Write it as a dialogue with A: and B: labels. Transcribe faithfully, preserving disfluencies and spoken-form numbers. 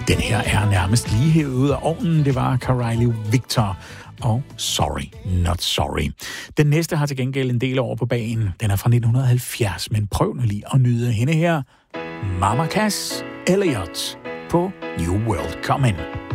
A: Den her er nærmest lige hævet ud af ovnen. Det var Kylie Victor og Sorry Not Sorry. Den næste har til gengæld en del over på bagen. Den er fra nitten halvfjerds, men prøv nu lige at nyde hende her. Mama Cass Elliot på New World Come In.